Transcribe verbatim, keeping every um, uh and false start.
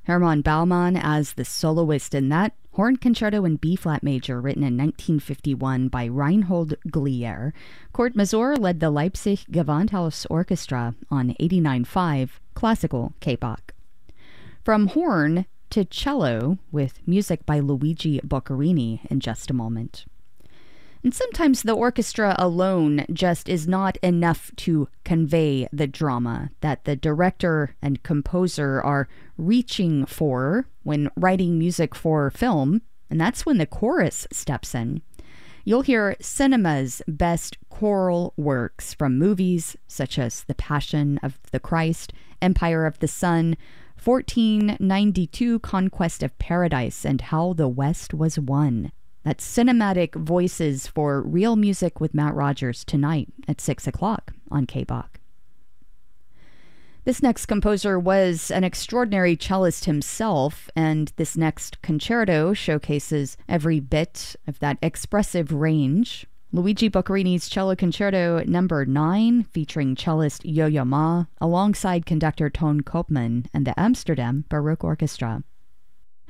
Hermann Baumann as the soloist in that horn concerto in B-flat major written in nineteen fifty-one by Reinhold Glier. Kurt Masur led the Leipzig Gewandhaus Orchestra on eighty-nine point five classical K-Bach. From horn to cello with music by Luigi Boccherini in just a moment. And sometimes the orchestra alone just is not enough to convey the drama that the director and composer are reaching for when writing music for film, and that's when the chorus steps in. You'll hear cinema's best choral works from movies such as The Passion of the Christ, Empire of the Sun, fourteen ninety-two Conquest of Paradise, and How the West Was Won. That's cinematic voices for Real Music with Matt Rogers tonight at six o'clock on K-Bach. This next composer was an extraordinary cellist himself, and this next concerto showcases every bit of that expressive range. Luigi Boccherini's Cello Concerto number nine, featuring cellist Yo-Yo Ma, alongside conductor Ton Koopman and the Amsterdam Baroque Orchestra.